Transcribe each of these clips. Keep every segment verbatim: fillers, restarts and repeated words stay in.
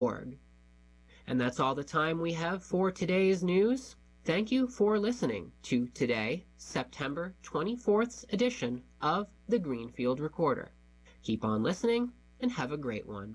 org. And that's all the time we have for today's news. Thank you for listening to today, September twenty-fourth edition of the Greenfield Recorder. Keep on listening and have a great one.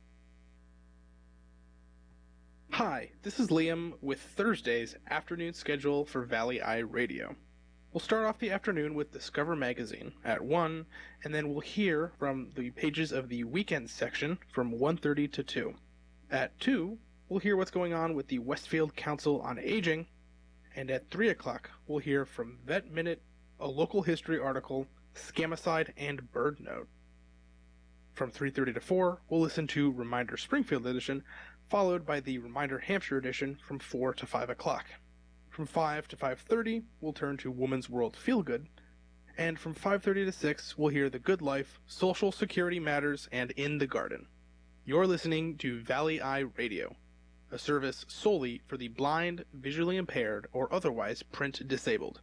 Hi, this is Liam with Thursday's afternoon schedule for Valley Eye Radio. We'll start off the afternoon with Discover Magazine at one, and then we'll hear from the pages of the weekend section from one thirty to two. At two, we'll hear what's going on with the Westfield Council on Aging, and at three o'clock, we'll hear from Vet Minute, a local history article, Scamicide, and Bird Note. From three thirty to four, we'll listen to Reminder Springfield Edition, followed by the Reminder Hampshire Edition from four to five o'clock. From five to five thirty, we'll turn to Woman's World Feelgood, and from five thirty to six, we'll hear The Good Life, Social Security Matters, and In the Garden. You're listening to Valley Eye Radio, a service solely for the blind, visually impaired, or otherwise print disabled.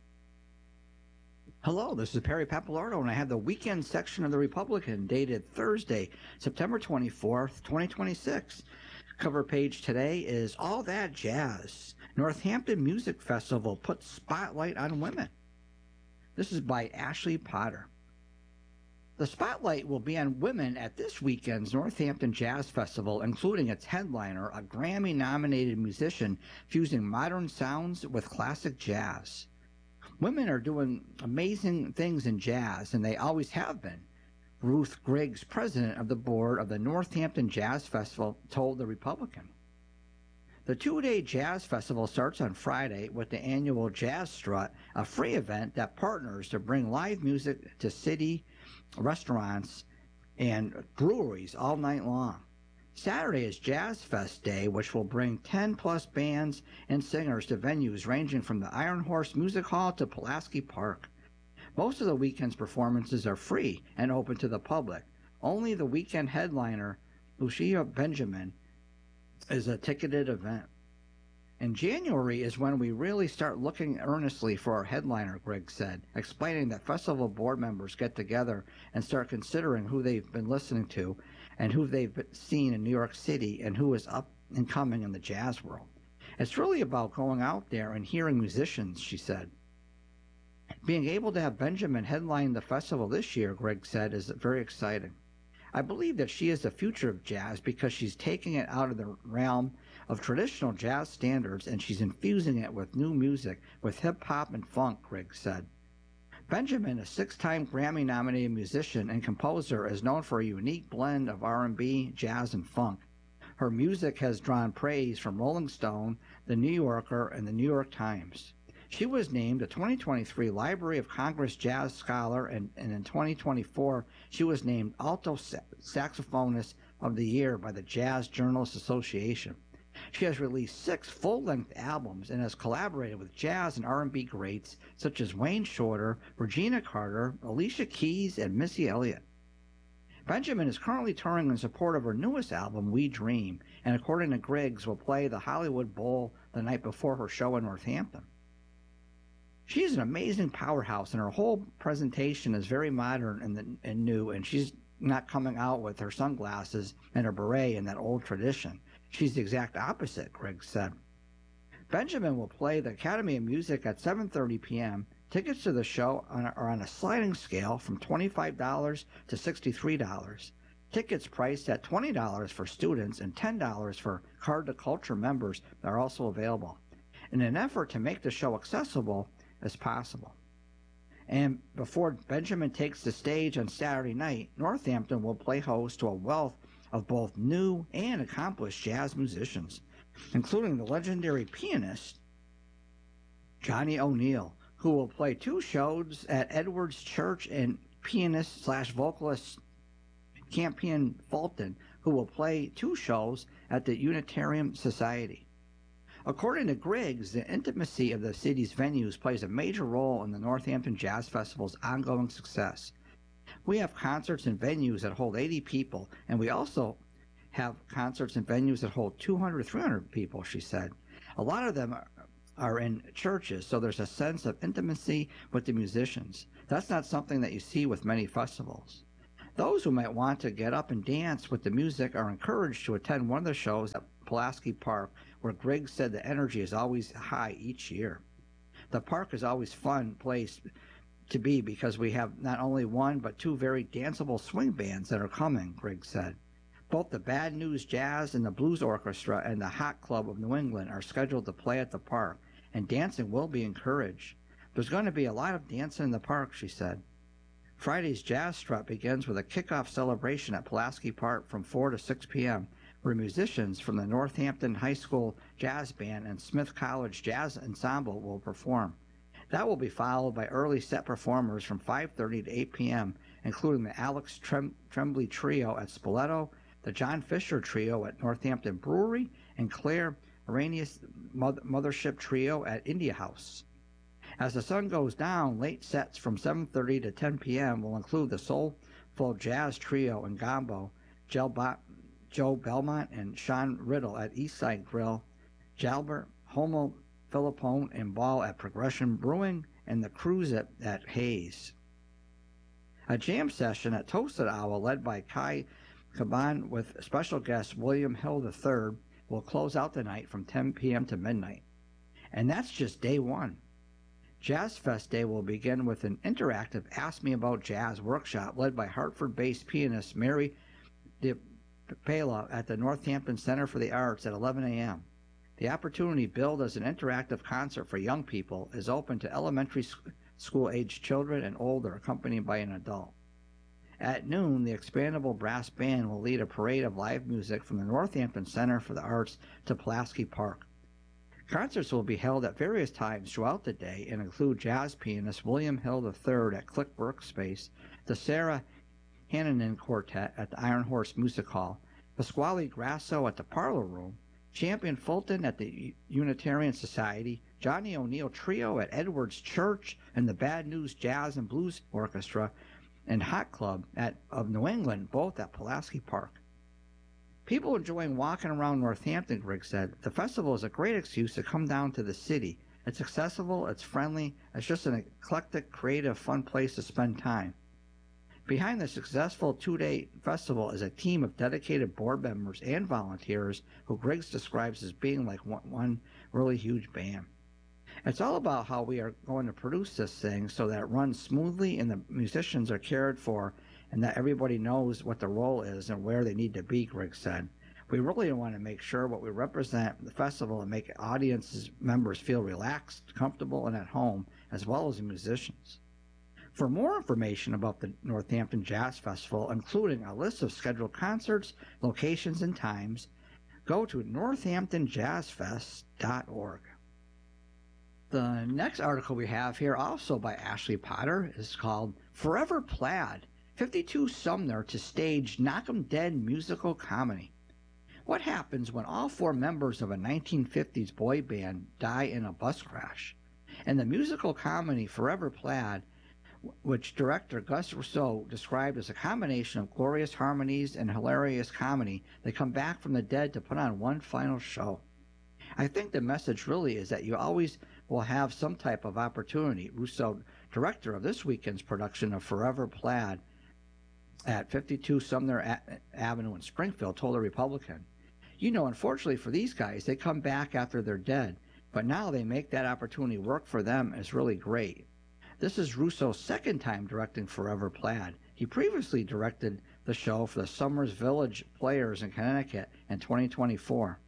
Hello, this is Perry Pappalardo, and I have the weekend section of the Republican dated Thursday, September twenty-fourth, twenty twenty-six. Cover page today is All That Jazz. Northampton Music Festival puts spotlight on women. This is by Ashley Potter. The spotlight will be on women at this weekend's Northampton Jazz Festival, including its headliner, a Grammy-nominated musician fusing modern sounds with classic jazz. Women are doing amazing things in jazz, and they always have been. Ruth Griggs, president of the board of the Northampton Jazz Festival, told the Republican. The two-day jazz festival starts on Friday with the annual Jazz Strut, a free event that partners to bring live music to city restaurants and breweries all night long. Saturday is Jazz Fest Day, which will bring ten-plus bands and singers to venues ranging from the Iron Horse Music Hall to Pulaski Park. Most of the weekend's performances are free and open to the public. Only the weekend headliner, Lucia Benjamin, is a ticketed event. In January is when we really start looking earnestly for our headliner, Griggs said, explaining that festival board members get together and start considering who they've been listening to and who they've seen in New York City and who is up and coming in the jazz world. It's really about going out there and hearing musicians, she said. Being able to have Benjamin headline the festival this year, Griggs said, is very exciting. I believe that she is the future of jazz because she's taking it out of the realm of traditional jazz standards and she's infusing it with new music, with hip-hop and funk, Griggs said. Benjamin, a six-time Grammy-nominated musician and composer, is known for a unique blend of R and B, jazz, and funk. Her music has drawn praise from Rolling Stone, The New Yorker, and The New York Times. She was named a twenty twenty-three Library of Congress Jazz Scholar, and, and in twenty twenty-four she was named Alto Saxophonist of the Year by the Jazz Journalists Association. She has released six full-length albums and has collaborated with jazz and R and B greats such as Wayne Shorter, Regina Carter, Alicia Keys, and Missy Elliott. Benjamin is currently touring in support of her newest album, We Dream, and according to Griggs, will play the Hollywood Bowl the night before her show in Northampton. She is an amazing powerhouse, and her whole presentation is very modern and, the, and new, and she's not coming out with her sunglasses and her beret in that old tradition. She's the exact opposite, Griggs said. Benjamin will play the Academy of Music at seven thirty p.m. Tickets to the show are on a sliding scale from twenty-five dollars to sixty-three dollars. Tickets priced at twenty dollars for students and ten dollars for Card to Culture members are also available, in an effort to make the show accessible as possible. And before Benjamin takes the stage on Saturday night, Northampton will play host to a wealth of both new and accomplished jazz musicians, including the legendary pianist Johnny O'Neill, who will play two shows at Edwards Church, and pianist slash vocalist Campion Fulton, who will play two shows at the Unitarian Society. According to Griggs, the intimacy of the city's venues plays a major role in the Northampton Jazz Festival's ongoing success. We have concerts in venues that hold eighty people, and we also have concerts in venues that hold two hundred, three hundred people, she said. A lot of them are, are in churches, so there's a sense of intimacy with the musicians. That's not something that you see with many festivals. Those who might want to get up and dance with the music are encouraged to attend one of the shows at Pulaski Park, where Griggs said the energy is always high each year. The park is always a fun place to be because we have not only one but two very danceable swing bands that are coming, Griggs said. Both the Bad News Jazz and the Blues Orchestra and the Hot Club of New England are scheduled to play at the park, and dancing will be encouraged. There's going to be a lot of dancing in the park, she said. Friday's Jazz Strut begins with a kickoff celebration at Pulaski Park from four to six p.m., where musicians from the Northampton High School Jazz Band and Smith College Jazz Ensemble will perform. That will be followed by early set performers from five thirty to eight p.m., including the Alex Trem- Tremblay Trio at Spoleto, the John Fisher Trio at Northampton Brewery, and Claire Arrhenius Mothership Trio at India House. As the sun goes down, late sets from seven thirty to ten p.m. will include the Soulful Jazz Trio and Gombo, Joe Belmont and Sean Riddle at Eastside Grill, Jalbert, Homo Philippone and Ball at Progression Brewing, and the Cruise at, at Hayes. A jam session at Toasted Owl led by Kai Caban with special guest William Hill the third will close out the night from ten p.m. to midnight. And that's just day one. Jazz Fest Day will begin with an interactive Ask Me About Jazz workshop led by Hartford-based pianist Mary DePela at the Northampton Center for the Arts at eleven a.m. The opportunity, billed as an interactive concert for young people, is open to elementary school-aged children and older, accompanied by an adult. At noon, the Expandable Brass Band will lead a parade of live music from the Northampton Center for the Arts to Pulaski Park. Concerts will be held at various times throughout the day and include jazz pianist William Hill the third at Click Workspace, the Sarah Hannanen Quartet at the Iron Horse Music Hall, Pasquale Grasso at the Parlor Room, Champion Fulton at the Unitarian Society, Johnny O'Neill Trio at Edwards Church, and the Bad News Jazz and Blues Orchestra and Hot Club at, of New England, both at Pulaski Park. People enjoying walking around Northampton, Griggs said. The festival is a great excuse to come down to the city. It's accessible, it's friendly, it's just an eclectic, creative, fun place to spend time. Behind the successful two-day festival is a team of dedicated board members and volunteers who Griggs describes as being like one, one really huge band. It's all about how we are going to produce this thing so that it runs smoothly and the musicians are cared for and that everybody knows what the role is and where they need to be, Griggs said. We really want to make sure what we represent the festival and make audience members feel relaxed, comfortable, and at home, as well as the musicians. For more information about the Northampton Jazz Festival, including a list of scheduled concerts, locations, and times, go to northampton jazz fest dot org. The next article we have here, also by Ashley Potter, is called Forever Plaid, fifty-two Sumner to stage Knock 'em Dead musical comedy. What happens when all four members of a nineteen fifties boy band die in a bus crash? And the musical comedy Forever Plaid, which director Gus Rousseau described as a combination of glorious harmonies and hilarious comedy, they come back from the dead to put on one final show. I think the message really is that you always will have some type of opportunity, Rousseau, director of this weekend's production of Forever Plaid at fifty-two Sumner A- Avenue in Springfield, told the Republican. You know, unfortunately for these guys, they come back after they're dead, but now they make that opportunity work for them is really great. This is Rousseau's second time directing Forever Plaid. He previously directed the show for the Summers Village Players in Connecticut in twenty twenty-four.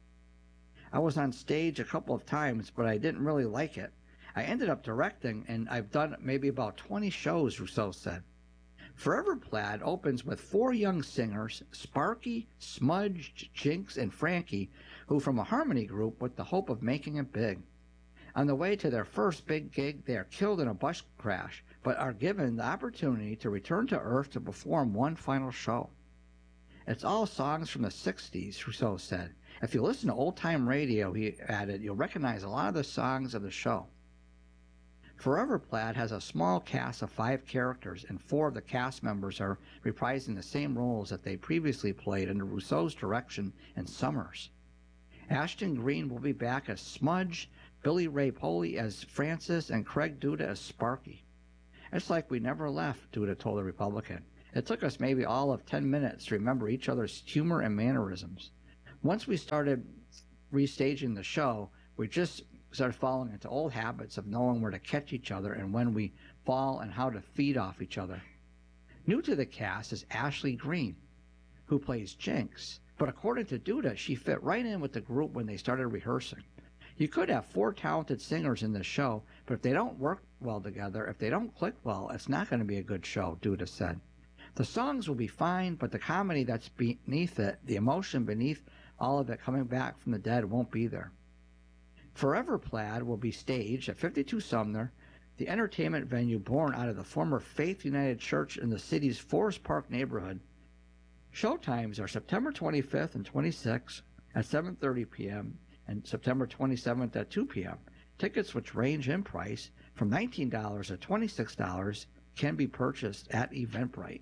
I was on stage a couple of times, but I didn't really like it. I ended up directing, and I've done maybe about twenty shows, Rousseau said. Forever Plaid opens with four young singers, Sparky, Smudge, Jinx, and Frankie, who from a harmony group with the hope of making it big. On the way to their first big gig, they are killed in a bus crash, but are given the opportunity to return to Earth to perform one final show. It's all songs from the sixties, Rousseau said. If you listen to old-time radio, he added, you'll recognize a lot of the songs of the show. Forever Plaid has a small cast of five characters, and four of the cast members are reprising the same roles that they previously played under Rousseau's direction in Summers. Ashton Green will be back as Smudge, Billy Ray Poley as Francis, and Craig Duda as Sparky. It's like we never left, Duda told the Republican. It took us maybe all of ten minutes to remember each other's humor and mannerisms. Once we started restaging the show, we just started falling into old habits of knowing where to catch each other and when we fall and how to feed off each other. New to the cast is Ashley Green, who plays Jinx, but according to Duda, she fit right in with the group when they started rehearsing. You could have four talented singers in this show, but if they don't work well together, if they don't click well, it's not going to be a good show, Duda said. The songs will be fine, but the comedy that's beneath it, the emotion beneath all of it coming back from the dead, won't be there. Forever Plaid will be staged at fifty-two Sumner, the entertainment venue born out of the former Faith United Church in the city's Forest Park neighborhood. Showtimes are September twenty-fifth and twenty-sixth at seven thirty p.m. and September twenty-seventh at two p.m. Tickets, which range in price from nineteen dollars to twenty-six dollars, can be purchased at Eventbrite.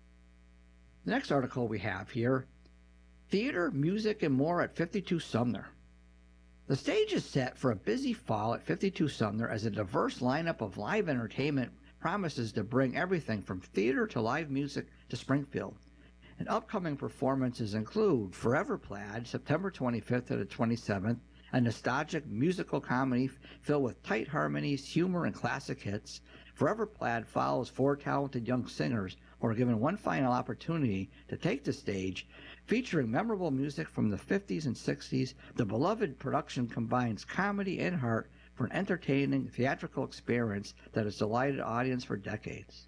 The next article we have here, Theater, Music, and More at fifty-two Sumner. The stage is set for a busy fall at fifty-two Sumner as a diverse lineup of live entertainment promises to bring everything from theater to live music to Springfield. And upcoming performances include Forever Plaid, September twenty-fifth to the twenty-seventh, a nostalgic musical comedy filled with tight harmonies, humor, and classic hits. Forever Plaid follows four talented young singers who are given one final opportunity to take the stage. Featuring memorable music from the fifties and sixties, the beloved production combines comedy and heart for an entertaining theatrical experience that has delighted an audience for decades.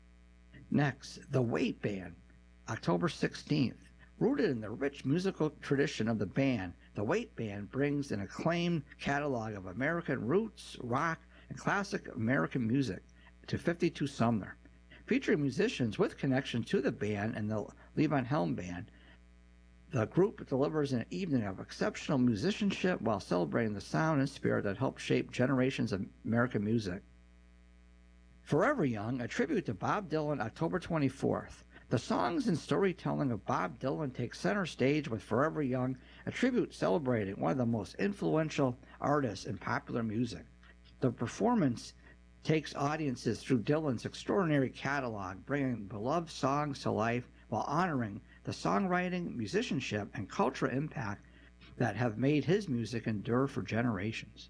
Next, The Weight Band, October sixteenth. Rooted in the rich musical tradition of the band, the Weight Band brings an acclaimed catalog of American roots, rock, and classic American music to fifty-two Sumner. Featuring musicians with connection to the band and the Levon Helm Band, the group delivers an evening of exceptional musicianship while celebrating the sound and spirit that helped shape generations of American music. Forever Young, a tribute to Bob Dylan, October twenty-fourth. The songs and storytelling of Bob Dylan take center stage with Forever Young, a tribute celebrating one of the most influential artists in popular music. The performance takes audiences through Dylan's extraordinary catalog, bringing beloved songs to life while honoring the songwriting, musicianship, and cultural impact that have made his music endure for generations.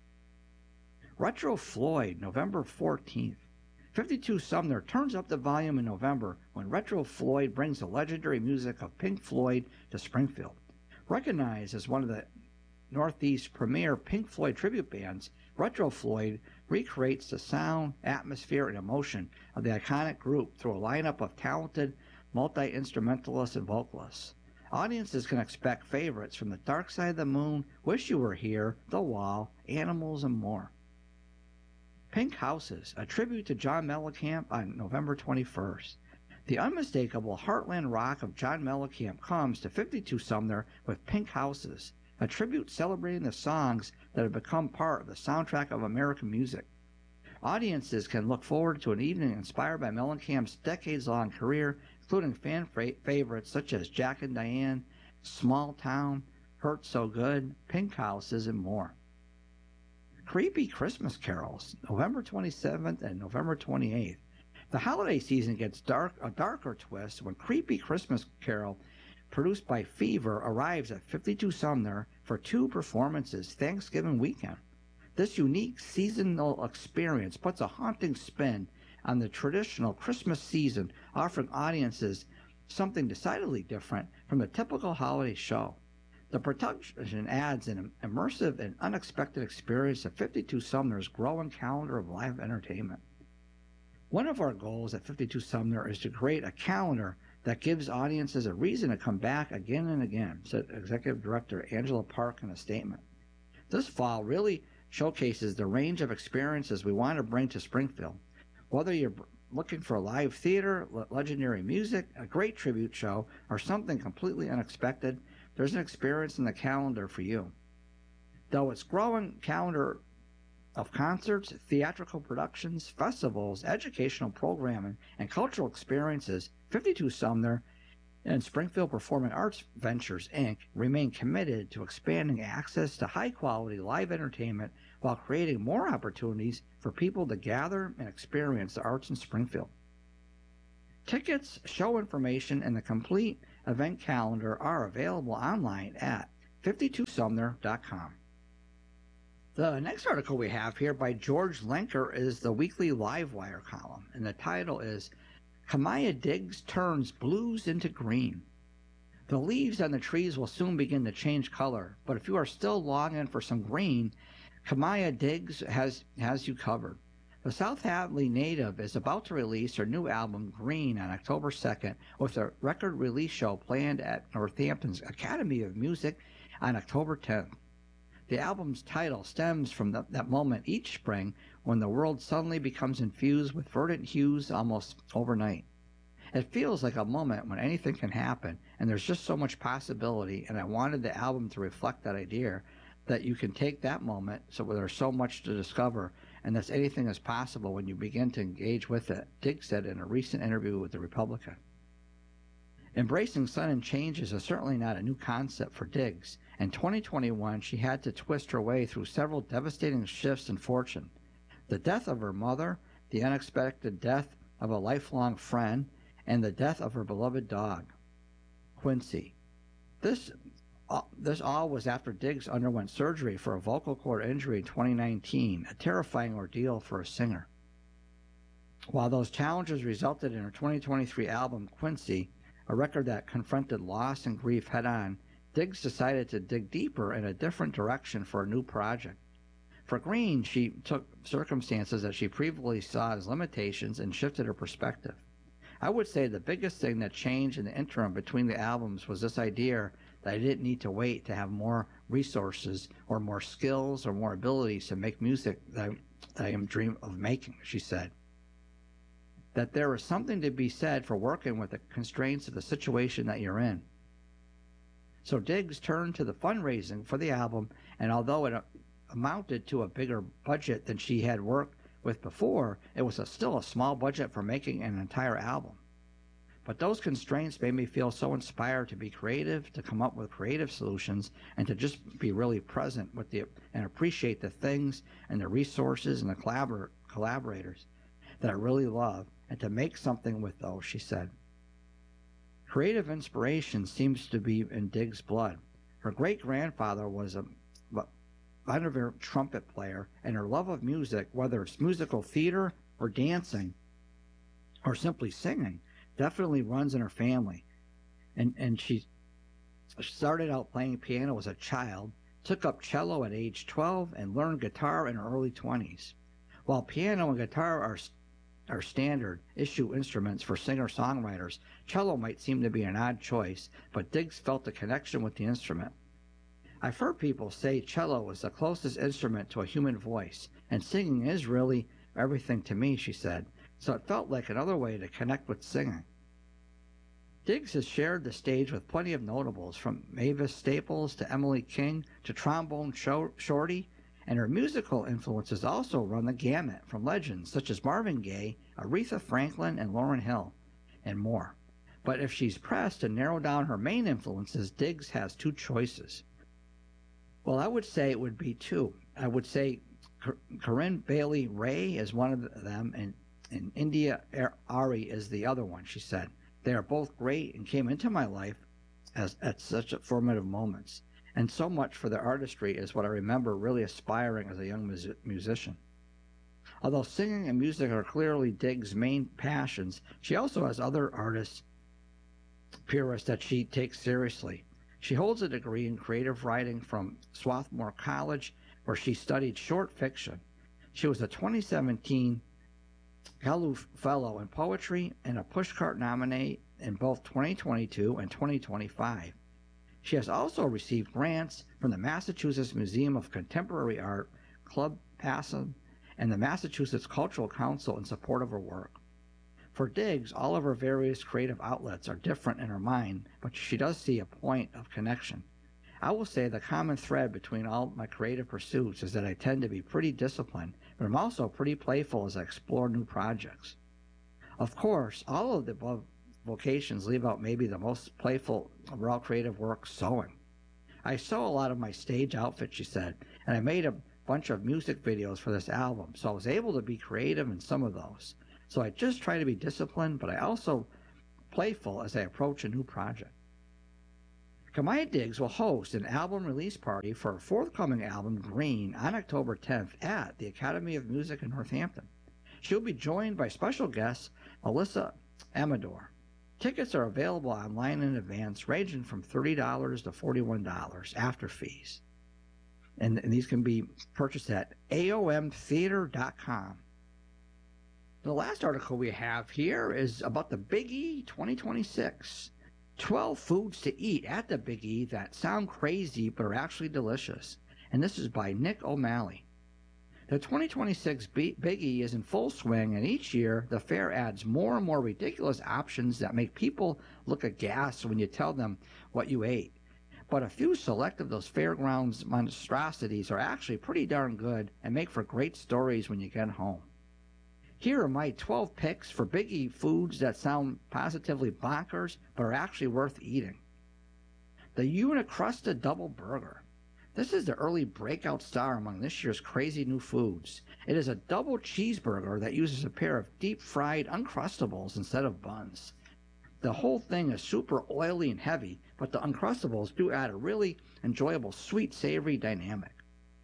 Retro Floyd, November fourteenth. fifty-two Sumner turns up the volume in November when Retro Floyd brings the legendary music of Pink Floyd to Springfield. Recognized as one of the Northeast's premier Pink Floyd tribute bands, Retro Floyd recreates the sound, atmosphere, and emotion of the iconic group through a lineup of talented multi-instrumentalists and vocalists. Audiences can expect favorites from The Dark Side of the Moon, Wish You Were Here, The Wall, Animals, and more. Pink Houses, a tribute to John Mellencamp on November twenty-first. The unmistakable heartland rock of John Mellencamp comes to fifty-two Sumner with Pink Houses, a tribute celebrating the songs that have become part of the soundtrack of American music. Audiences can look forward to an evening inspired by Mellencamp's decades-long career, including fan favorites such as Jack and Diane, Small Town, Hurt So Good, Pink Houses, and more. Creepy Christmas Carols, November twenty-seventh and November twenty-eighth. The holiday season gets dark, a darker twist when Creepy Christmas Carol, produced by Fever, arrives at fifty-two Sumner for two performances Thanksgiving weekend. This unique seasonal experience puts a haunting spin on the traditional Christmas season, offering audiences something decidedly different from the typical holiday show. The production adds an immersive and unexpected experience to fifty-two Sumner's growing calendar of live entertainment. One of our goals at fifty-two Sumner is to create a calendar that gives audiences a reason to come back again and again, said Executive Director Angela Park in a statement. This fall really showcases the range of experiences we want to bring to Springfield. Whether you're looking for live theater, legendary music, a great tribute show, or something completely unexpected, there's an experience in the calendar for you. Though its growing calendar of concerts, theatrical productions, festivals, educational programming, and cultural experiences, fifty-two Sumner and Springfield Performing Arts Ventures, Incorporated remain committed to expanding access to high-quality live entertainment while creating more opportunities for people to gather and experience the arts in Springfield. Tickets, show information, and the complete event calendar are available online at fifty-two sumner dot com. The next article we have here by George Lenker is the weekly Livewire column, and the title is Kamaya Diggs Turns Blues into Green. The leaves on the trees will soon begin to change color, but if you are still longing for some green, Kamaya Diggs has, has you covered. The South Hadley native is about to release her new album, Green, on October second, with a record release show planned at Northampton's Academy of Music on October tenth. The album's title stems from the, that moment each spring when the world suddenly becomes infused with verdant hues almost overnight. It feels like a moment when anything can happen, and there's just so much possibility, and I wanted the album to reflect that idea, that you can take that moment, so there's so much to discover, and that anything is possible when you begin to engage with it, Diggs said in a recent interview with The Republican. Embracing sudden changes is certainly not a new concept for Diggs. In twenty twenty-one, she had to twist her way through several devastating shifts in fortune. The death of her mother, the unexpected death of a lifelong friend, and the death of her beloved dog, Quincy. This, uh, this all was after Diggs underwent surgery for a vocal cord injury in twenty nineteen, a terrifying ordeal for a singer. While those challenges resulted in her twenty twenty-three album, Quincy, a record that confronted loss and grief head-on, Diggs decided to dig deeper in a different direction for a new project. For Green, she took circumstances that she previously saw as limitations and shifted her perspective. I would say the biggest thing that changed in the interim between the albums was this idea that I didn't need to wait to have more resources or more skills or more abilities to make music that I am dream of making, she said. That there is something to be said for working with the constraints of the situation that you're in. So Diggs turned to the fundraising for the album, and although it amounted to a bigger budget than she had worked with before, it was a, still a small budget for making an entire album. But those constraints made me feel so inspired to be creative, to come up with creative solutions, and to just be really present with the and appreciate the things and the resources and the collabor- collaborators that I really love, and to make something with those, she said. Creative inspiration seems to be in Diggs' blood. Her great-grandfather was a Vanderveer trumpet player, and her love of music, whether it's musical theater or dancing or simply singing, definitely runs in her family. And and she started out playing piano as a child, took up cello at age twelve, and learned guitar in her early twenties. While piano and guitar are are standard issue instruments for singer-songwriters, cello might seem to be an odd choice, but Diggs felt a connection with the instrument. I've heard people say cello is the closest instrument to a human voice, and singing is really everything to me, she said, so it felt like another way to connect with singing. Diggs has shared the stage with plenty of notables, from Mavis Staples to Emily King to Trombone Shorty, and her musical influences also run the gamut from legends such as Marvin Gaye, Aretha Franklin, and Lauryn Hill, and more. But if she's pressed to narrow down her main influences, Diggs has two choices. Well, I would say it would be two. I would say Corinne Bailey Ray is one of them, and, and India Ari is the other one, she said. They are both great and came into my life as at such formative moments. And so much for their artistry is what I remember really aspiring as a young mus- musician. Although singing and music are clearly Diggs' main passions, she also has other artists, purists that she takes seriously. She holds a degree in creative writing from Swarthmore College, where she studied short fiction. She was a twenty seventeen Gallup Fellow in Poetry and a Pushcart nominee in both twenty twenty-two and twenty twenty-five. She has also received grants from the Massachusetts Museum of Contemporary Art, Club Passon, and the Massachusetts Cultural Council in support of her work. For Diggs, all of her various creative outlets are different in her mind, but she does see a point of connection. I will say the common thread between all my creative pursuits is that I tend to be pretty disciplined, but I'm also pretty playful as I explore new projects. Of course, all of the above vocations leave out maybe the most playful of all creative work, sewing. I sew a lot of my stage outfits, she said, and I made a bunch of music videos for this album, so I was able to be creative in some of those. So I just try to be disciplined, but I also playful as I approach a new project. Kamaya Diggs will host an album release party for her forthcoming album, Green, on October tenth at the Academy of Music in Northampton. She'll be joined by special guest Melissa Amador. Tickets are available online in advance, ranging from thirty dollars to forty-one dollars after fees. And, and these can be purchased at A O M theater dot com. The last article we have here is about the Big E twenty twenty-six. twelve foods to eat at the Big E that sound crazy but are actually delicious. And this is by Nick O'Malley. The twenty twenty-six Big E is in full swing, and each year the fair adds more and more ridiculous options that make people look aghast when you tell them what you ate. But a few select of those fairgrounds monstrosities are actually pretty darn good and make for great stories when you get home. Here are my twelve picks for Big E foods that sound positively bonkers but are actually worth eating. The Unicrusted Double Burger. This is the early breakout star among this year's crazy new foods. It is a double cheeseburger that uses a pair of deep-fried Uncrustables instead of buns. The whole thing is super oily and heavy, but the Uncrustables do add a really enjoyable sweet savory dynamic.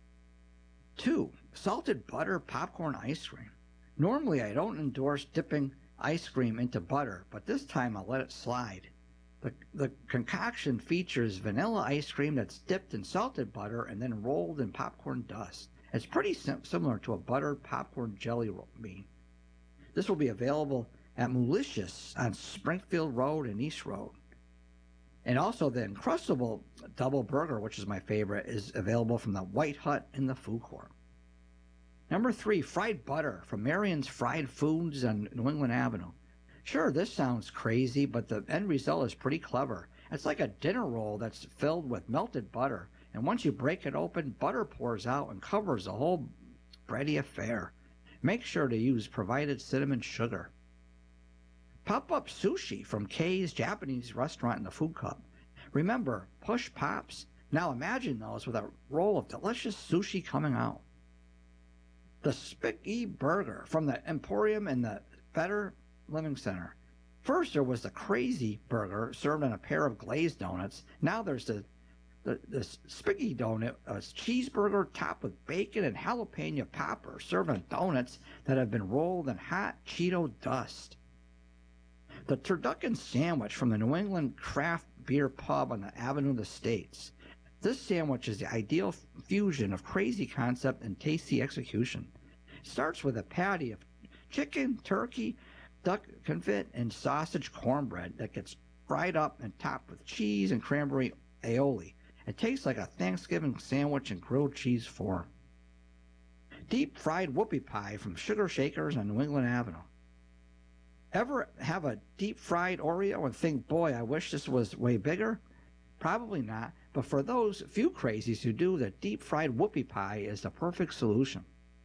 Two, salted butter popcorn ice cream. Normally I don't endorse dipping ice cream into butter, but this time I'll let it slide. The, the concoction features vanilla ice cream that's dipped in salted butter and then rolled in popcorn dust. It's pretty sim- similar to a buttered popcorn jelly bean. This will be available at Malicious on Springfield Road and East Road. And also the Uncrustable Double Burger, which is my favorite, is available from the White Hut in the food court. Number three, fried butter from Marion's Fried Foods on New England Avenue. Sure, this sounds crazy, but the end result is pretty clever. It's like a dinner roll that's filled with melted butter, and once you break it open, butter pours out and covers the whole bready affair. Make sure to use provided cinnamon sugar. Pop-up sushi from Kay's Japanese restaurant in the Food Cup. Remember, push pops. Now imagine those with a roll of delicious sushi coming out. The Spicky Burger from the Emporium in the Better Living Center. First there was the Crazy Burger served on a pair of glazed donuts. Now there's the the, the Spicky Donut, a cheeseburger topped with bacon and jalapeno popper served on donuts that have been rolled in hot Cheeto dust. The Turducken Sandwich from the New England Craft Beer Pub on the Avenue of the States. This sandwich is the ideal fusion of crazy concept and tasty execution. It starts with a patty of chicken, turkey, duck confit, and sausage cornbread that gets fried up and topped with cheese and cranberry aioli. It tastes like a Thanksgiving sandwich in grilled cheese form. Deep fried whoopie pie from Sugar Shakers on New England Avenue. Ever have a deep fried Oreo and think, boy, I wish this was way bigger? Probably not, but for those few crazies who do, the deep fried whoopie pie is the perfect solution.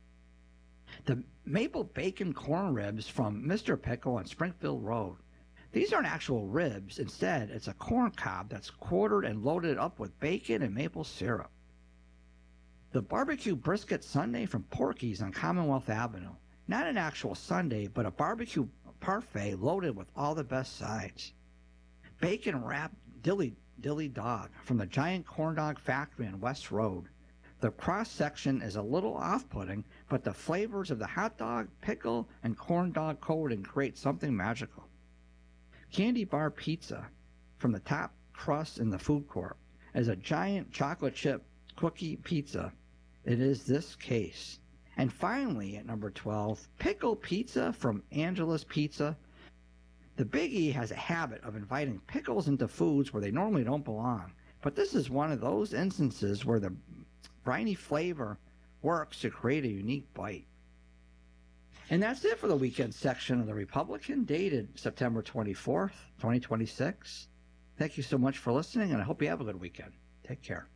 The maple bacon corn ribs from Mister Pickle on Springfield Road. These aren't actual ribs. Instead, it's a corn cob that's quartered and loaded up with bacon and maple syrup. The barbecue brisket sundae from Porky's on Commonwealth Avenue. Not an actual sundae, but a barbecue parfait loaded with all the best sides. Bacon wrapped dilly dilly dog from the Giant Corn Dog Factory on West Road. The cross-section is a little off-putting, but the flavors of the hot dog, pickle, and corn dog coating create something magical. Candy Bar Pizza from the Top Crust in the food court is a giant chocolate chip cookie pizza. It is this case. And finally, at number twelve, Pickle Pizza from Angela's Pizza. The Big E has a habit of inviting pickles into foods where they normally don't belong, but this is one of those instances where the briny flavor works to create a unique bite. And that's it for the weekend section of the Republican, dated September twenty-fourth, twenty twenty-six. Thank you so much for listening, and I hope you have a good weekend. Take care.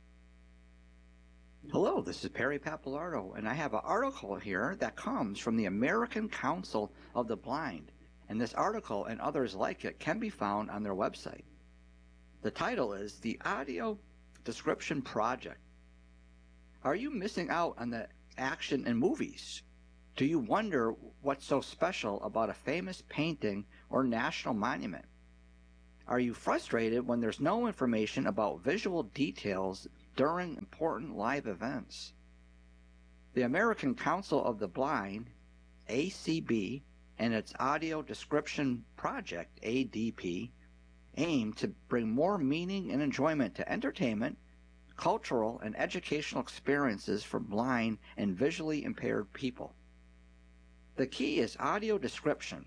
Hello, this is Perry Pappalardo, and I have an article here that comes from the American Council of the Blind, and this article and others like it can be found on their website. The title is The Audio Description Project. Are you missing out on the action in movies? Do you wonder what's so special about a famous painting or national monument? Are you frustrated when there's no information about visual details during important live events? The American Council of the Blind, A C B, and its Audio Description Project, A D P, aim to bring more meaning and enjoyment to entertainment, cultural, and educational experiences for blind and visually impaired people. The key is audio description.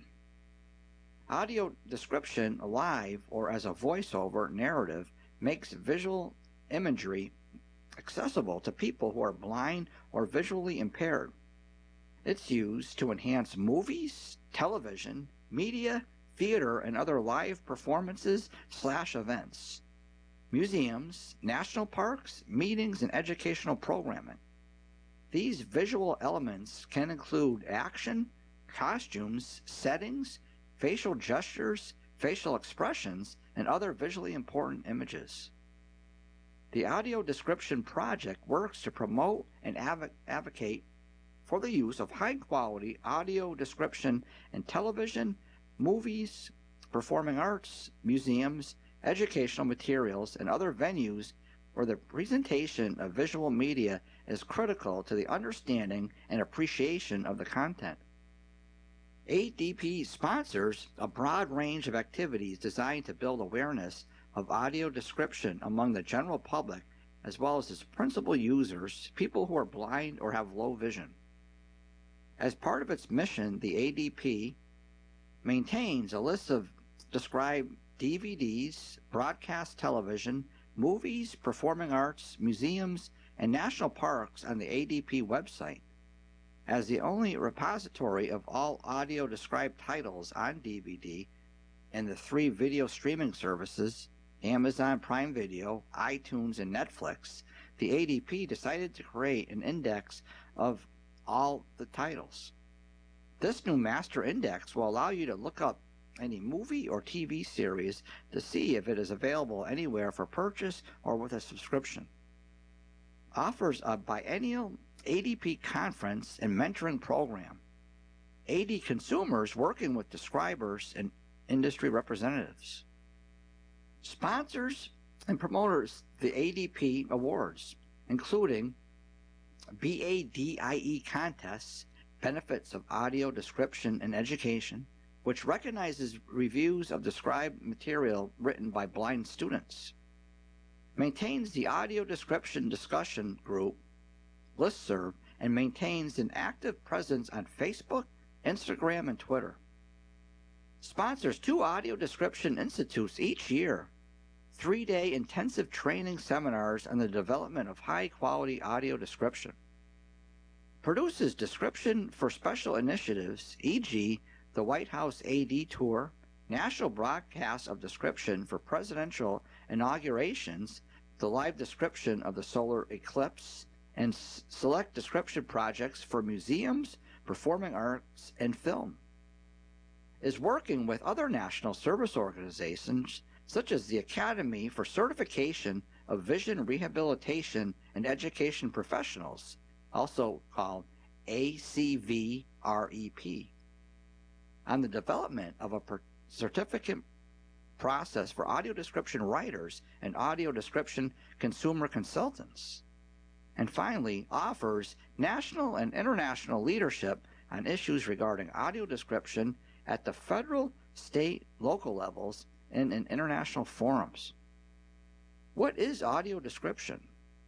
Audio description live or as a voiceover narrative makes visual imagery accessible to people who are blind or visually impaired. It's used to enhance movies, television, media, theater, and other live performances slash events, museums, national parks, meetings, and educational programming. These visual elements can include action, costumes, settings, facial gestures, facial expressions, and other visually important images. The Audio Description Project works to promote and adv- advocate for the use of high-quality audio description in television, movies, performing arts, museums, educational materials, and other venues where the presentation of visual media is critical to the understanding and appreciation of the content. A D P sponsors a broad range of activities designed to build awareness of audio description among the general public, as well as its principal users, people who are blind or have low vision. As part of its mission, the A D P maintains a list of described D V Ds, broadcast television, movies, performing arts, museums, and national parks on the A D P website. As the only repository of all audio described titles on D V D and the three video streaming services, Amazon Prime Video, iTunes, and Netflix, the A D P decided to create an index of all the titles. This new master index will allow you to look up any movie or T V series to see if it is available anywhere for purchase or with a subscription. Offers a biennial A D P conference and mentoring program. A D consumers working with describers and industry representatives. Sponsors and promoters the A D P awards, including B A D I E contests, Benefits of Audio Description and Education, which recognizes reviews of described material written by blind students. Maintains the Audio Description Discussion Group listserv and maintains an active presence on Facebook, Instagram, and Twitter. Sponsors two audio description institutes each year, three-day intensive training seminars on the development of high-quality audio description. Produces description for special initiatives, for example the White House A D Tour, national broadcasts of description for presidential inaugurations, the live description of the solar eclipse, and s- select description projects for museums, performing arts, and film. Is working with other national service organizations such as the Academy for Certification of Vision Rehabilitation and Education Professionals, also called A C V R E P, on the development of a per- certificate process for audio description writers and audio description consumer consultants. And finally, offers national and international leadership on issues regarding audio description at the federal, state, local levels, and in international forums. What is audio description?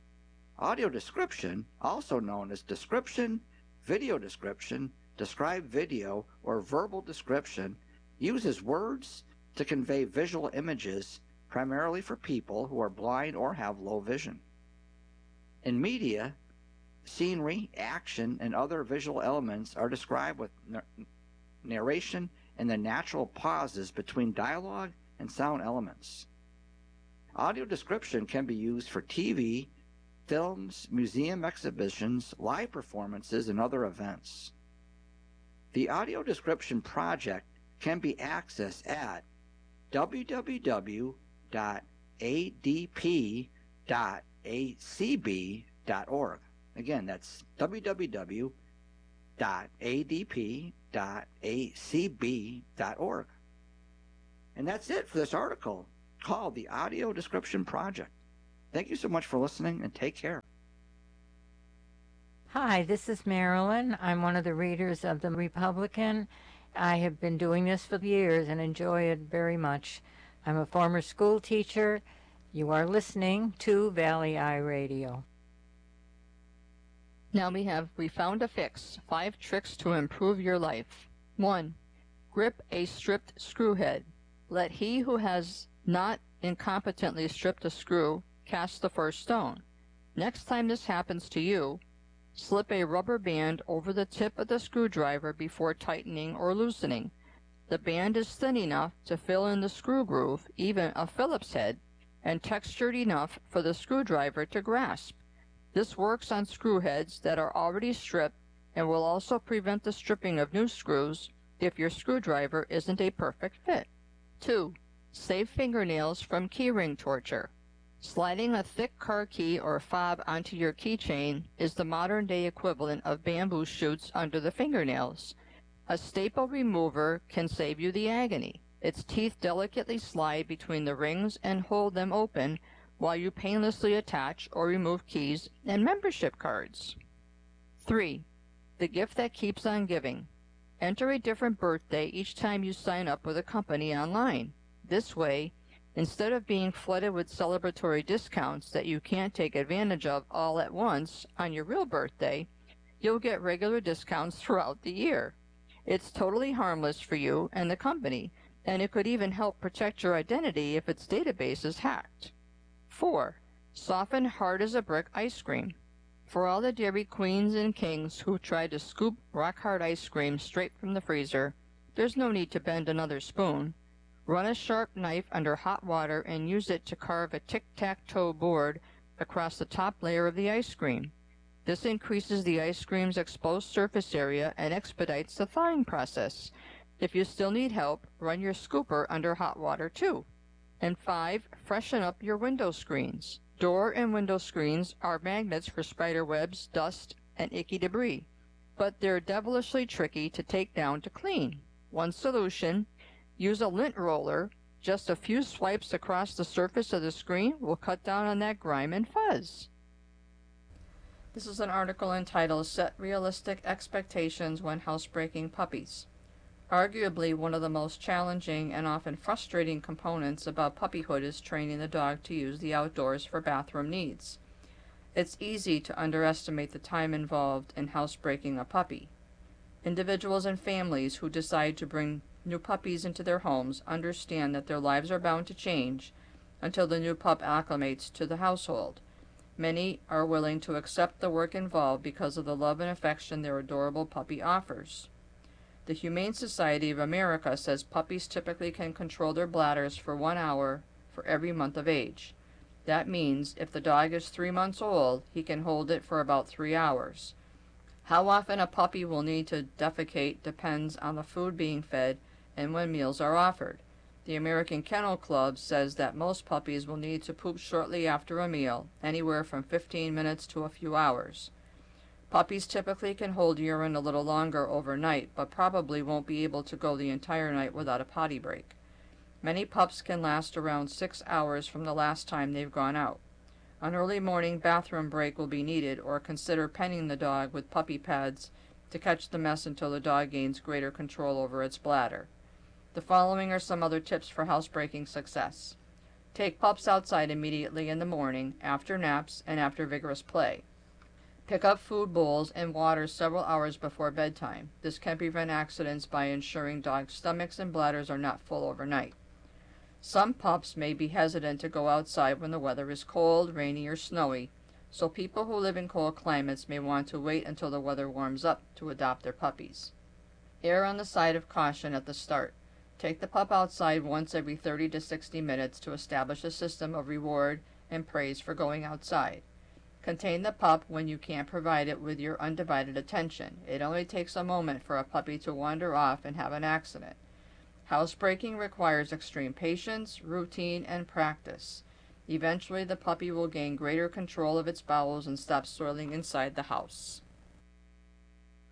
Audio description, also known as description, video description, described video, or verbal description, uses words to convey visual images primarily for people who are blind or have low vision. In media, scenery, action, and other visual elements are described with narration and the natural pauses between dialogue and sound elements. Audio description can be used for T V, films, museum exhibitions, live performances, and other events. The Audio Description Project can be accessed at w w w dot a d p dot a c b dot org. Again, that's w w w dot a d p dot a c b dot org. And that's it for this article called The Audio Description Project. Thank you so much for listening, and take care. Hi, this is Marilyn. I'm one of the readers of The Republican. I have been doing this for years and enjoy it very much. I'm a former school teacher. You are listening to Valley Eye Radio. Now we have We Found a Fix, five tricks to improve your life. One, grip a stripped screw head. Let he who has not incompetently stripped a screw cast the first stone. Next time this happens to you, slip a rubber band over the tip of the screwdriver before tightening or loosening. The band is thin enough to fill in the screw groove, even a Phillips head, and textured enough for the screwdriver to grasp. This works on screw heads that are already stripped and will also prevent the stripping of new screws if your screwdriver isn't a perfect fit. Two, save fingernails from keyring torture. Sliding a thick car key or fob onto your keychain is the modern-day equivalent of bamboo shoots under the fingernails. A staple remover can save you the agony. Its teeth delicately slide between the rings and hold them open while you painlessly attach or remove keys and membership cards. Three, the gift that keeps on giving. Enter a different birthday each time you sign up with a company online. This way, instead of being flooded with celebratory discounts that you can't take advantage of all at once on your real birthday, you'll get regular discounts throughout the year. It's totally harmless for you and the company, and it could even help protect your identity if its database is hacked. Four, soften hard as a brick ice cream. For all the Dairy Queens and Kings who try to scoop rock-hard ice cream straight from the freezer, there's no need to bend another spoon. Run a sharp knife under hot water and use it to carve a tic-tac-toe board across the top layer of the ice cream. This increases the ice cream's exposed surface area and expedites the thawing process. If you still need help, run your scooper under hot water too. And five, freshen up your window screens. Door and window screens are magnets for spider webs, dust, and icky debris, but they're devilishly tricky to take down to clean. One solution, use a lint roller. Just a few swipes across the surface of the screen will cut down on that grime and fuzz. This is an article entitled Set Realistic Expectations When Housebreaking Puppies. Arguably one of the most challenging and often frustrating components about puppyhood is training the dog to use the outdoors for bathroom needs. It's easy to underestimate the time involved in housebreaking a puppy. Individuals and families who decide to bring new puppies into their homes understand that their lives are bound to change until the new pup acclimates to the household. Many are willing to accept the work involved because of the love and affection their adorable puppy offers. The Humane Society of America says puppies typically can control their bladders for one hour for every month of age. That means if the dog is three months old, he can hold it for about three hours. How often a puppy will need to defecate depends on the food being fed and when meals are offered. The American Kennel Club says that most puppies will need to poop shortly after a meal, anywhere from fifteen minutes to a few hours. Puppies typically can hold urine a little longer overnight, but probably won't be able to go the entire night without a potty break. Many pups can last around six hours from the last time they've gone out. An early morning bathroom break will be needed, or consider penning the dog with puppy pads to catch the mess until the dog gains greater control over its bladder. The following are some other tips for housebreaking success. Take pups outside immediately in the morning, after naps, and after vigorous play. Pick up food bowls and water several hours before bedtime. This can prevent accidents by ensuring dogs' stomachs and bladders are not full overnight. Some pups may be hesitant to go outside when the weather is cold, rainy, or snowy, so people who live in cold climates may want to wait until the weather warms up to adopt their puppies. Err on the side of caution at the start. Take the pup outside once every thirty to sixty minutes to establish a system of reward and praise for going outside. Contain the pup when you can't provide it with your undivided attention. It only takes a moment for a puppy to wander off and have an accident. Housebreaking requires extreme patience, routine, and practice. Eventually, the puppy will gain greater control of its bowels and stop soiling inside the house.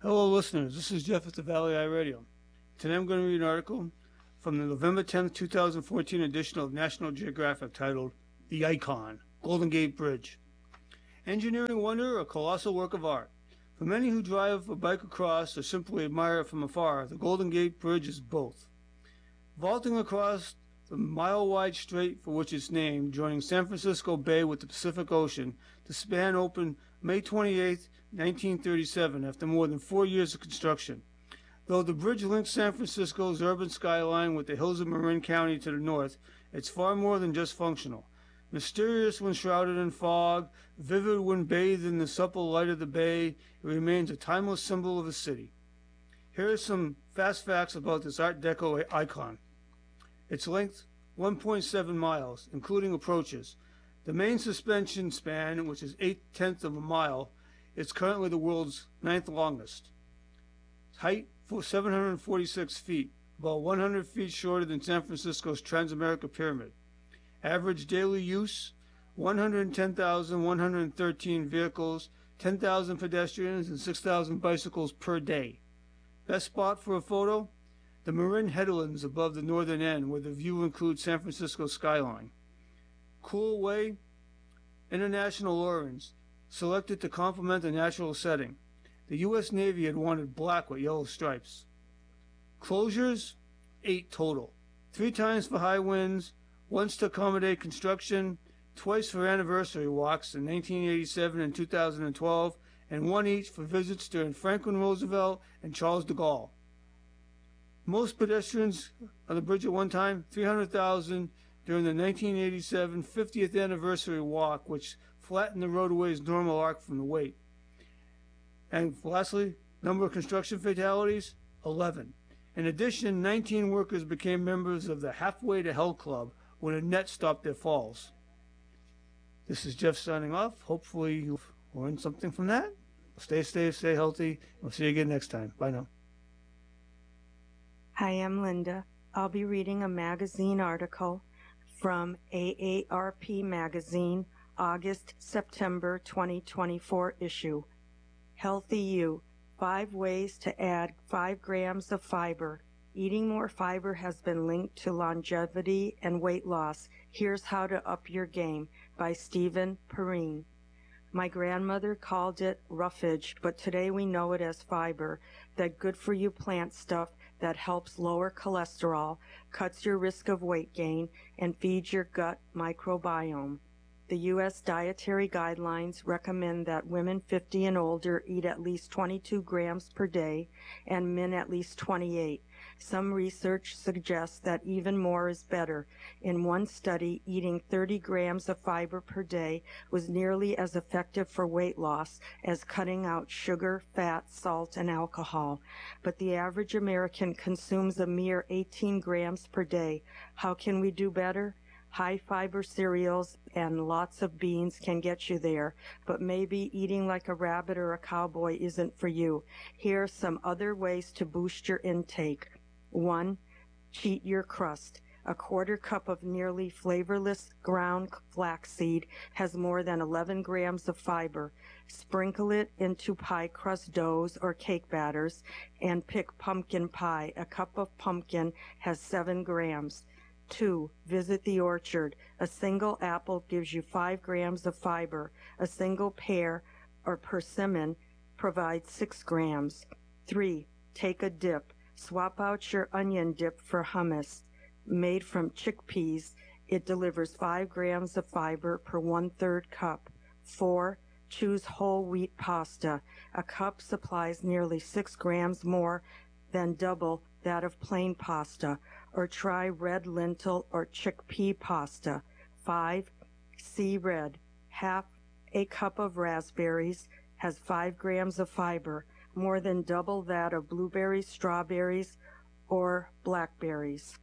Hello, listeners. This is Jeff at the Valley Eye Radio. Today I'm going to read an article from the November tenth, two thousand fourteen edition of National Geographic titled The Icon, Golden Gate Bridge. Engineering wonder, a colossal work of art. For many who drive a bike across or simply admire it from afar, the Golden Gate Bridge is both. Vaulting across the mile-wide strait for which it's named, joining San Francisco Bay with the Pacific Ocean, the span opened May twenty-eighth, nineteen thirty-seven, after more than four years of construction. Though the bridge links San Francisco's urban skyline with the hills of Marin County to the north, it's far more than just functional. Mysterious when shrouded in fog, vivid when bathed in the supple light of the bay, it remains a timeless symbol of the city. Here are some fast facts about this Art Deco icon. Its length, one point seven miles, including approaches. The main suspension span, which is eight-tenths of a mile, is currently the world's ninth longest. Height, seven hundred forty-six feet, about one hundred feet shorter than San Francisco's Transamerica Pyramid. Average daily use, one hundred ten thousand one hundred thirteen vehicles, ten thousand pedestrians, and six thousand bicycles per day. Best spot for a photo? The Marin Headlands above the northern end, where the view includes San Francisco's skyline. Cool way? International orange, selected to complement the natural setting. The U S Navy had wanted black with yellow stripes. Closures? Eight total. Three times for high winds, once to accommodate construction, twice for anniversary walks in nineteen eighty-seven and two thousand twelve, and one each for visits during Franklin Roosevelt and Charles de Gaulle. Most pedestrians on the bridge at one time, three hundred thousand during the nineteen eighty-seven fiftieth anniversary walk, which flattened the roadway's normal arc from the weight. And lastly, number of construction fatalities, eleven. In addition, nineteen workers became members of the Halfway to Hell Club when a net stopped their falls. This is Jeff signing off. Hopefully you've learned something from that. Stay safe, stay healthy. We'll see you again next time. Bye now. Hi, I'm Linda. I'll be reading a magazine article from A A R P Magazine, August-September twenty twenty-four issue. Healthy You, Five Ways to Add Five Grams of Fiber. Eating more fiber has been linked to longevity and weight loss. Here's How to Up Your Game by Stephen Perrine. My grandmother called it roughage, but today we know it as fiber, that good-for-you plant stuff that helps lower cholesterol, cuts your risk of weight gain, and feeds your gut microbiome. The U S dietary guidelines recommend that women fifty and older eat at least twenty-two grams per day and men at least twenty-eight. Some research suggests that even more is better. In one study, eating thirty grams of fiber per day was nearly as effective for weight loss as cutting out sugar, fat, salt, and alcohol. But the average American consumes a mere eighteen grams per day. How can we do better? High-fiber cereals and lots of beans can get you there, but maybe eating like a rabbit or a cowboy isn't for you. Here are some other ways to boost your intake. One, cheat your crust. A quarter cup of nearly flavorless ground flaxseed has more than eleven grams of fiber. Sprinkle it into pie crust doughs or cake batters and pick pumpkin pie. A cup of pumpkin has seven grams. Two, visit the orchard. A single apple gives you five grams of fiber. A single pear or persimmon provides six grams. Three, take a dip. Swap out your onion dip for hummus. Made from chickpeas, it delivers five grams of fiber per one-third cup. Four, choose whole wheat pasta. A cup supplies nearly six grams more than double that of plain pasta. Or try red lentil or chickpea pasta. Five, see red. Half a cup of raspberries has five grams of fiber, more than double that of blueberries, strawberries, or blackberries.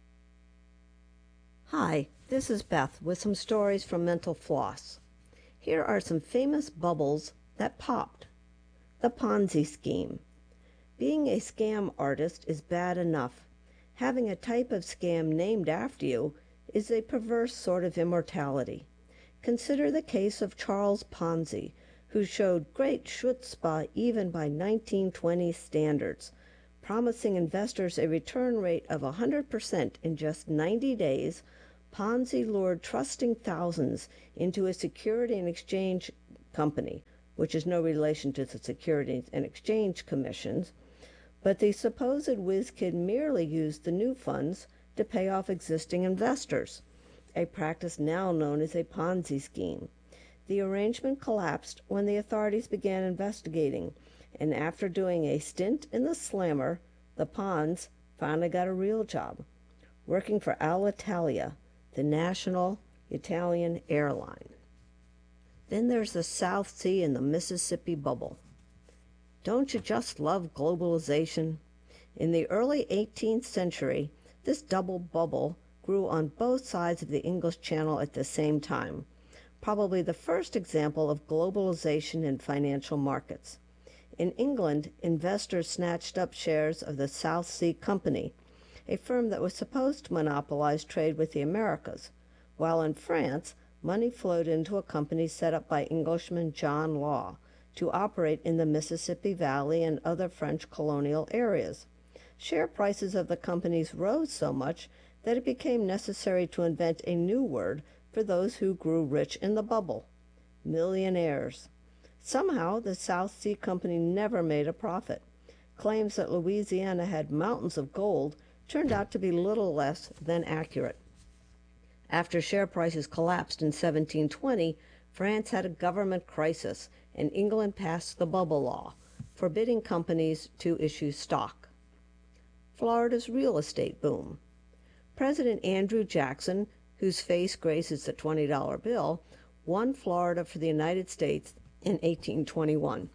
Hi, this is Beth with some stories from Mental Floss. Here are some famous bubbles that popped. The Ponzi scheme. Being a scam artist is bad enough. Having a type of scam named after you is a perverse sort of immortality. Consider the case of Charles Ponzi, who showed great chutzpah even by nineteen twenty standards, promising investors a return rate of one hundred percent in just ninety days. Ponzi lured trusting thousands into a security and exchange company, which is no relation to the Securities and Exchange Commissions, but the supposed whiz kid merely used the new funds to pay off existing investors, a practice now known as a Ponzi scheme. The arrangement collapsed when the authorities began investigating, and after doing a stint in the slammer, the Pons finally got a real job, working for Alitalia, the national Italian airline. Then there's the South Sea and the Mississippi bubble. Don't you just love globalization? In the early eighteenth century, this double bubble grew on both sides of the English Channel at the same time, probably the first example of globalization in financial markets. In England, investors snatched up shares of the South Sea Company, a firm that was supposed to monopolize trade with the Americas, while in France, money flowed into a company set up by Englishman John Law to operate in the Mississippi Valley and other French colonial areas. Share prices of the companies rose so much that it became necessary to invent a new word for those who grew rich in the bubble: millionaires. Somehow, the South Sea Company never made a profit. Claims that Louisiana had mountains of gold turned out to be little less than accurate. After share prices collapsed in seventeen twenty, France had a government crisis, and England passed the bubble law, forbidding companies to issue stock. Florida's real estate boom. President Andrew Jackson, whose face graces the twenty dollar bill, won Florida for the United States in eighteen twenty-one.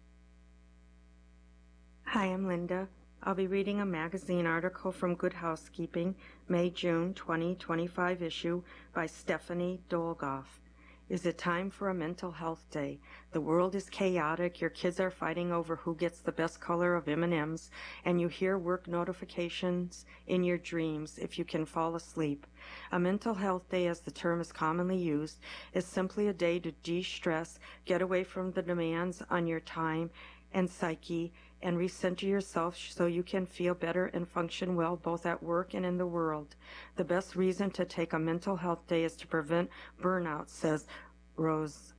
Hi, I'm Linda. I'll be reading a magazine article from Good Housekeeping, May-June twenty twenty-five issue by Stephanie Dolgoff. Is it time for a mental health day? The world is chaotic, your kids are fighting over who gets the best color of M and M's, and you hear work notifications in your dreams if you can fall asleep. A mental health day, as the term is commonly used, is simply a day to de-stress, get away from the demands on your time and psyche, and recenter yourself so you can feel better and function well both at work and in the world. The best reason to take a mental health day is to prevent burnout, says Rose,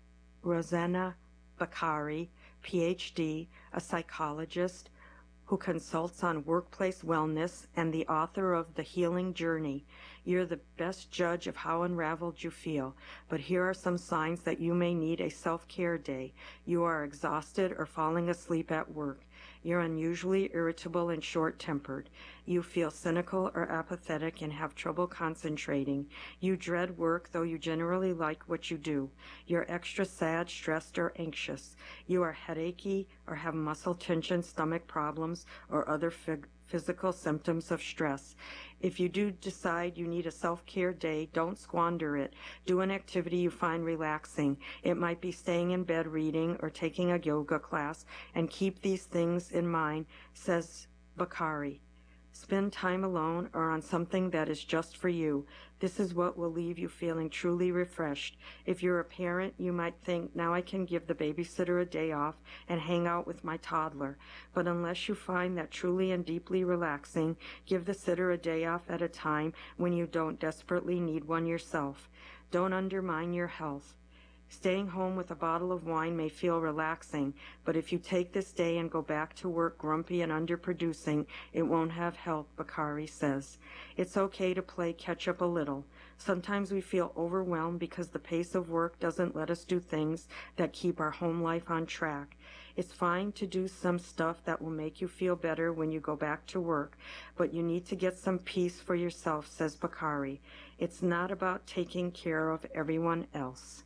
Rosanna Bakari, P H D, a psychologist who consults on workplace wellness and the author of The Healing Journey. You're the best judge of how unraveled you feel, but here are some signs that you may need a self-care day. You are exhausted or falling asleep at work. You're unusually irritable and short-tempered. You feel cynical or apathetic and have trouble concentrating. You dread work, though you generally like what you do. You're extra sad, stressed, or anxious. You are headachy or have muscle tension, stomach problems, or other fig- physical symptoms of stress. If you do decide you need a self-care day, don't squander it. Do an activity you find relaxing. It might be staying in bed reading or taking a yoga class, and keep these things in mind, says Bakari. Spend time alone or on something that is just for you. This is what will leave you feeling truly refreshed. If you're a parent, you might think, now I can give the babysitter a day off and hang out with my toddler. But unless you find that truly and deeply relaxing, give the sitter a day off at a time when you don't desperately need one yourself. Don't undermine your health. Staying home with a bottle of wine may feel relaxing, but if you take this day and go back to work grumpy and underproducing, it won't have help, Bakari says. It's okay to play catch up a little. Sometimes we feel overwhelmed because the pace of work doesn't let us do things that keep our home life on track. It's fine to do some stuff that will make you feel better when you go back to work, but you need to get some peace for yourself, says Bakari. It's not about taking care of everyone else.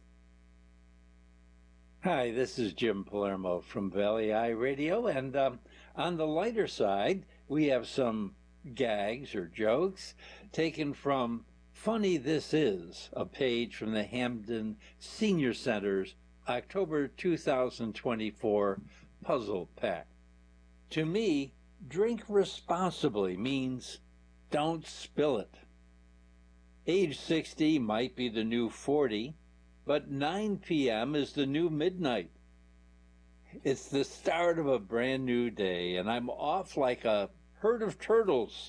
Hi, this is Jim Palermo from Valley Eye Radio, and um, on the lighter side, we have some gags or jokes taken from Funny This Is, a page from the Hamden Senior Center's October two thousand twenty-four Puzzle Pack. To me, drink responsibly means don't spill it. Age sixty might be the new forty, but nine p.m. is the new midnight. It's the start of a brand new day, and I'm off like a herd of turtles.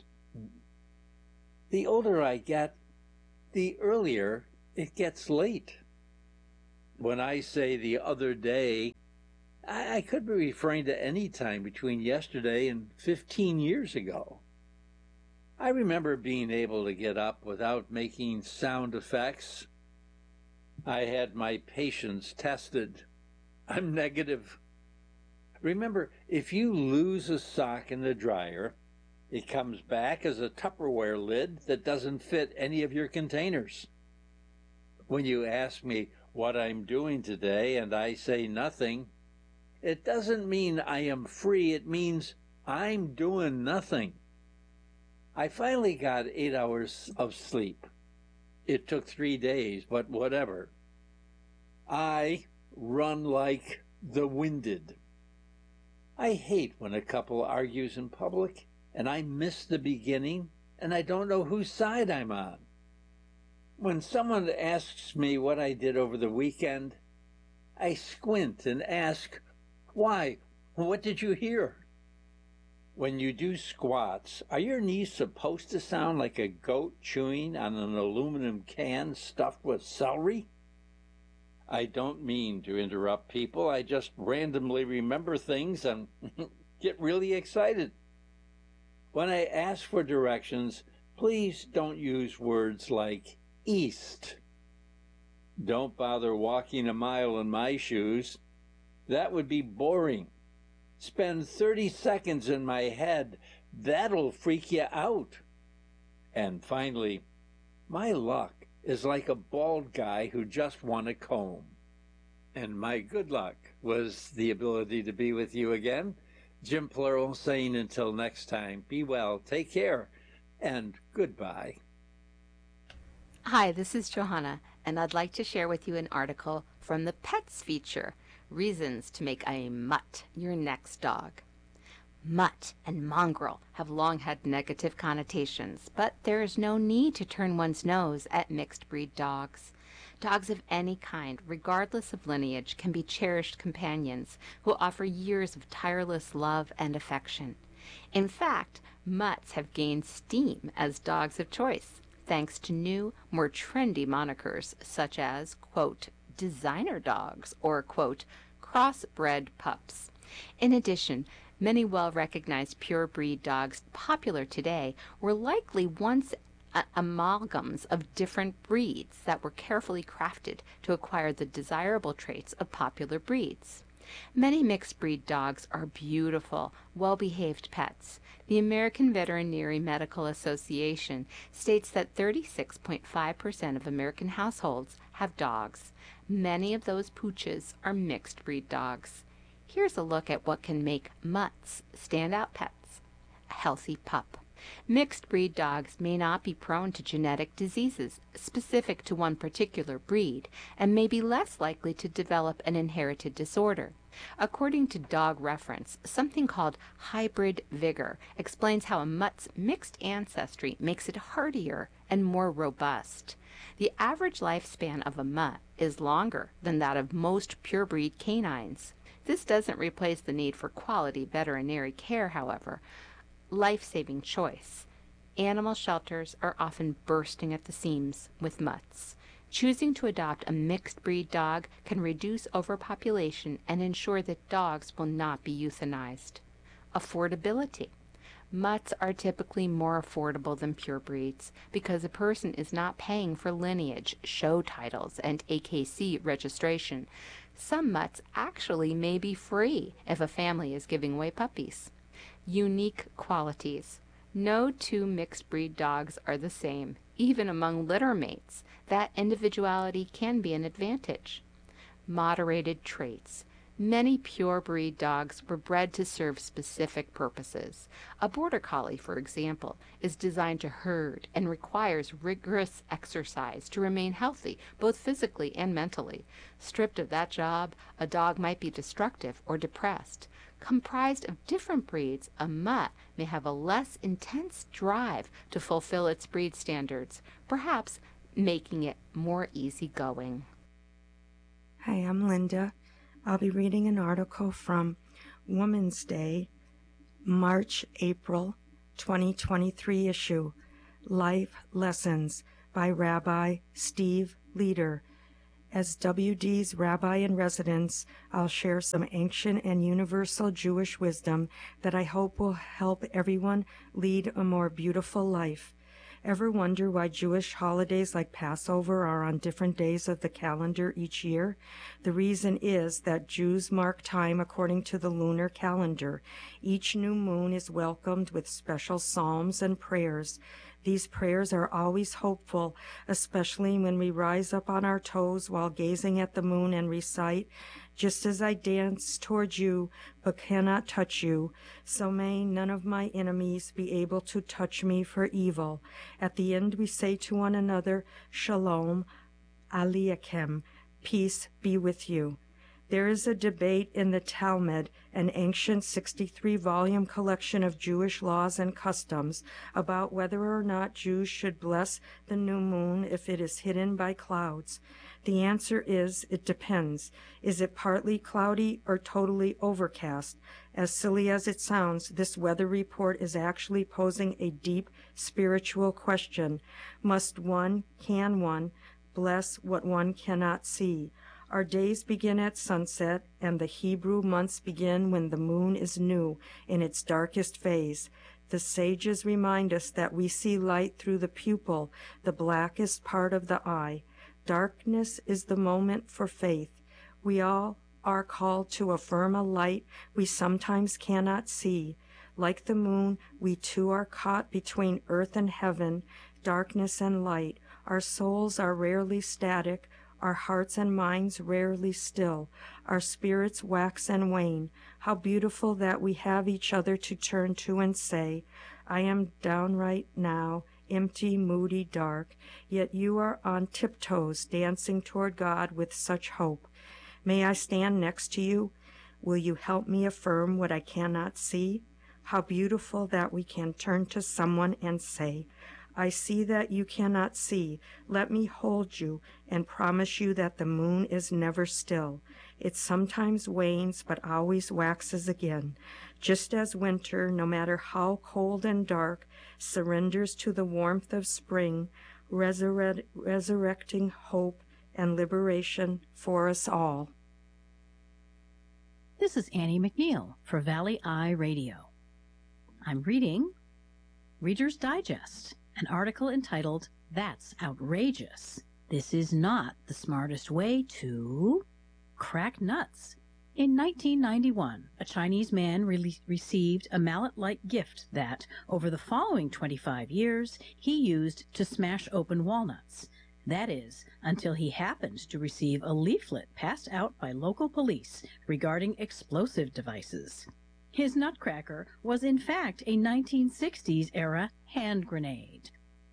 The older I get, the earlier it gets late. When I say the other day, I, I could be referring to any time between yesterday and fifteen years ago. I remember being able to get up without making sound effects. I had my patience tested. I'm negative. Remember, if you lose a sock in the dryer, it comes back as a Tupperware lid that doesn't fit any of your containers. When you ask me what I'm doing today and I say nothing, it doesn't mean I am free. It means I'm doing nothing. I finally got eight hours of sleep. It took three days, but whatever. I run like the winded. I hate when a couple argues in public and I miss the beginning and I don't know whose side I'm on. When someone asks me what I did over the weekend, I squint and ask, why? What did you hear? When you do squats, are your knees supposed to sound like a goat chewing on an aluminum can stuffed with celery? I don't mean to interrupt people. I just randomly remember things and get really excited. When I ask for directions, please don't use words like east. Don't bother walking a mile in my shoes. That would be boring. Spend thirty seconds in my head. That'll freak you out. And finally, my luck is like a bald guy who just won a comb. And my good luck was the ability to be with you again. Jim Plural saying until next time, be well, take care, and goodbye. Hi, this is Johanna, and I'd like to share with you an article from the Pets feature, Reasons to Make a Mutt Your Next Dog. Mutt and mongrel have long had negative connotations, but there is no need to turn one's nose at mixed-breed dogs. Dogs of any kind, regardless of lineage, can be cherished companions who offer years of tireless love and affection. In fact, mutts have gained steam as dogs of choice, thanks to new, more trendy monikers such as, quote, designer dogs or, quote, crossbred pups. In addition, many well-recognized pure-breed dogs popular today were likely once amalgams of different breeds that were carefully crafted to acquire the desirable traits of popular breeds. Many mixed-breed dogs are beautiful, well-behaved pets. The American Veterinary Medical Association states that thirty-six point five percent of American households have dogs. Many of those pooches are mixed-breed dogs. Here's a look at what can make mutts standout pets. A healthy pup. Mixed-breed dogs may not be prone to genetic diseases specific to one particular breed and may be less likely to develop an inherited disorder. According to Dog Reference, something called hybrid vigor explains how a mutt's mixed ancestry makes it hardier and more robust. The average lifespan of a mutt is longer than that of most purebred canines. This doesn't replace the need for quality veterinary care, however. Life-saving choice. Animal shelters are often bursting at the seams with mutts. Choosing to adopt a mixed-breed dog can reduce overpopulation and ensure that dogs will not be euthanized. Affordability. Mutts are typically more affordable than purebreeds because a person is not paying for lineage, show titles, and A K C registration. Some mutts actually may be free if a family is giving away puppies. Unique qualities. No two mixed-breed dogs are the same, even among litter mates. That individuality can be an advantage. Moderated traits. Many pure-breed dogs were bred to serve specific purposes. A border collie, for example, is designed to herd and requires rigorous exercise to remain healthy, both physically and mentally. Stripped of that job, a dog might be destructive or depressed. Comprised of different breeds, a mutt may have a less intense drive to fulfill its breed standards, perhaps making it more easygoing. Hi, I'm Linda. I'll be reading an article from Women's Day, March, April twenty twenty-three issue, Life Lessons by Rabbi Steve Leder. As W D's Rabbi in Residence, I'll share some ancient and universal Jewish wisdom that I hope will help everyone lead a more beautiful life. Ever wonder why Jewish holidays like Passover are on different days of the calendar each year? The reason is that Jews mark time according to the lunar calendar. Each new moon is welcomed with special psalms and prayers. These prayers are always hopeful, especially when we rise up on our toes while gazing at the moon and recite, "Just as I dance towards you, but cannot touch you, so may none of my enemies be able to touch me for evil." At the end we say to one another, "Shalom Aleichem," peace be with you. There is a debate in the Talmud, an ancient sixty-three volume collection of Jewish laws and customs, about whether or not Jews should bless the new moon if it is hidden by clouds. The answer is, it depends. Is it partly cloudy or totally overcast? As silly as it sounds, this weather report is actually posing a deep spiritual question. Must one, can one, bless what one cannot see? Our days begin at sunset, and the Hebrew months begin when the moon is new in its darkest phase. The sages remind us that we see light through the pupil, the blackest part of the eye. Darkness is the moment for faith. We all are called to affirm a light we sometimes cannot see. Like the moon, we too are caught between earth and heaven, darkness and light. Our souls are rarely static, our hearts and minds rarely still. Our spirits wax and wane. How beautiful that we have each other to turn to and say, "I am downright now, empty, moody, dark, yet you are on tiptoes dancing toward God with such hope. May I stand next to you? Will you help me affirm what I cannot see?" How beautiful that we can turn to someone and say, "I see that you cannot see. Let me hold you and promise you that the moon is never still. It sometimes wanes, but always waxes again. Just as winter, no matter how cold and dark, surrenders to the warmth of spring, resurre- resurrecting hope and liberation for us all." This is Annie McNeil for Valley Eye Radio. I'm reading Reader's Digest, an article entitled, "That's Outrageous. This is not the smartest way to crack nuts." In nineteen ninety-one, a Chinese man re- received a mallet-like gift that, over the following twenty-five years, he used to smash open walnuts. That is, until he happened to receive a leaflet passed out by local police regarding explosive devices. His nutcracker was in fact a nineteen sixties-era hand grenade.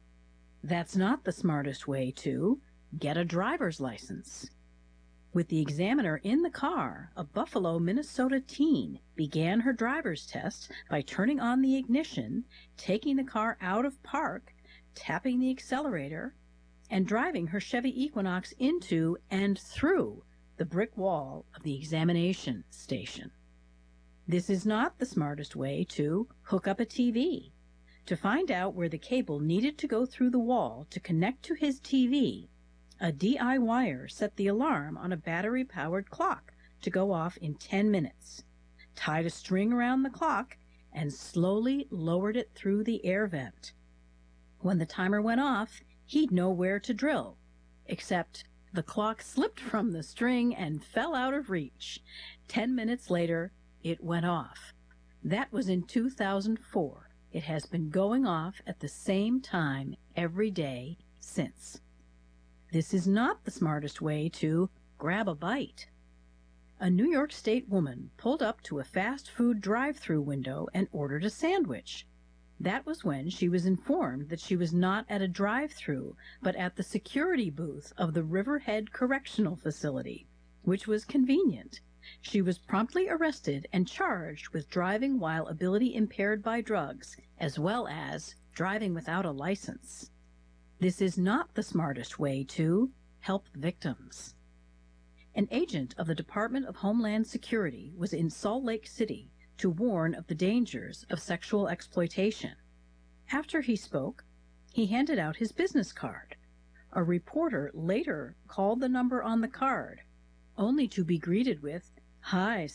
That's not the smartest way to get a driver's license. With the examiner in the car, a Buffalo, Minnesota teen began her driver's test by turning on the ignition, taking the car out of park, tapping the accelerator, and driving her Chevy Equinox into and through the brick wall of the examination station. This is not the smartest way to hook up a T V. To find out where the cable needed to go through the wall to connect to his T V, a D I Y-er set the alarm on a battery-powered clock to go off in ten minutes, tied a string around the clock, and slowly lowered it through the air vent. When the timer went off, he'd know where to drill, except the clock slipped from the string and fell out of reach. Ten minutes later, it went off. That was in two thousand four. It has been going off at the same time every day since. This is not the smartest way to grab a bite. A New York State woman pulled up to a fast food drive-through window and ordered a sandwich. That was when she was informed that she was not at a drive-through, but at the security booth of the Riverhead Correctional Facility, which was convenient. She was promptly arrested and charged with driving while ability impaired by drugs, as well as driving without a license. This is not the smartest way to help victims. An agent of the Department of Homeland Security was in Salt Lake City to warn of the dangers of sexual exploitation. After he spoke, he handed out his business card. A reporter later called the number on the card, only to be greeted with, "Hi,